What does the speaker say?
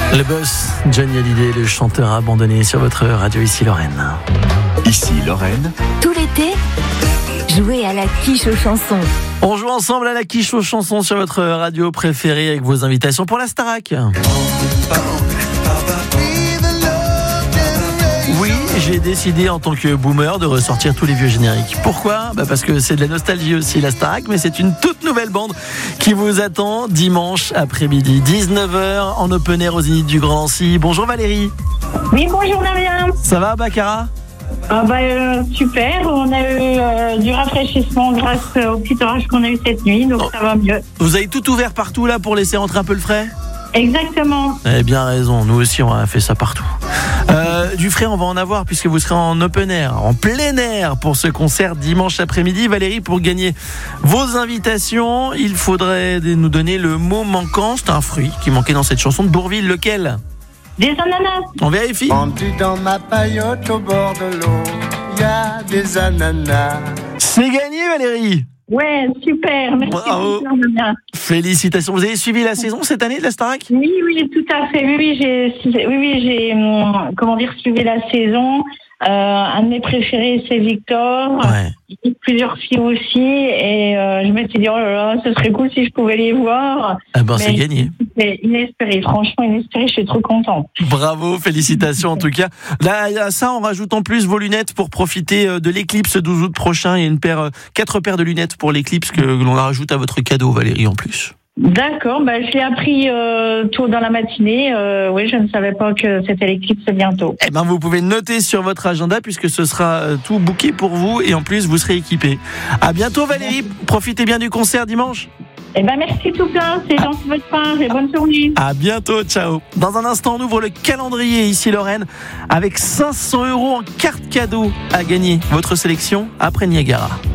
Le boss, Johnny Hallyday, le chanteur abandonné sur votre radio ici Lorraine. Ici Lorraine. Tout l'été, jouez à la quiche aux chansons. On joue ensemble à la quiche aux chansons sur votre radio préférée avec vos invitations pour la Starac. Oui, j'ai décidé en tant que boomer de ressortir tous les vieux génériques. Pourquoi ? Parce que c'est de la nostalgie aussi, la Starac, mais c'est une toute nouvelle bande qui vous attend dimanche après-midi, 19h en open air au Zénith du Grand Nancy. Bonjour Valérie. Oui, bonjour Damien. Ça va Baccara ? Super, on a eu du rafraîchissement grâce au petit orage qu'on a eu cette nuit, donc ça va mieux. Vous avez tout ouvert partout là pour laisser rentrer un peu le frais ? Exactement. Vous avez bien raison, nous aussi on a fait ça partout. Du frais on va en avoir puisque vous serez en open air, en plein air pour ce concert dimanche après-midi. Valérie, pour gagner vos invitations, il faudrait nous donner le mot manquant. C'est un fruit qui manquait dans cette chanson de Bourvil, lequel ? Des ananas. On vérifie. Pendu dans ma paillote au bord de l'eau, il y a des ananas. C'est gagné Valérie. Ouais, super, merci. Bravo. Beaucoup, Damien. Félicitations. Vous avez suivi la saison cette année de la Starac ? Oui, tout à fait. Oui, j'ai suivi la saison. Un de mes préférés, c'est Victor. Ouais. Plusieurs filles aussi. Et je me suis dit, oh là là, ce serait cool si je pouvais les voir. C'est gagné. C'est inespéré. Franchement, inespéré. Je suis trop contente. Bravo, félicitations en tout cas. Là, à ça, on rajoute en plus vos lunettes pour profiter de l'éclipse 12 août prochain. Il y a 4 paires de lunettes pour l'éclipse que l'on rajoute à votre cadeau, Valérie, en plus. D'accord, je l'ai appris tôt dans la matinée. Oui, je ne savais pas que c'était l'éclipse bientôt. Vous pouvez noter sur votre agenda puisque ce sera tout booké pour vous et en plus vous serez équipé. À bientôt Valérie, profitez bien du concert dimanche. Merci tout plein, c'est gentil de votre part et bonne journée. À bientôt, ciao. Dans un instant, on ouvre le calendrier ici Lorraine avec 500 € en carte cadeau à gagner. Votre sélection après Niagara.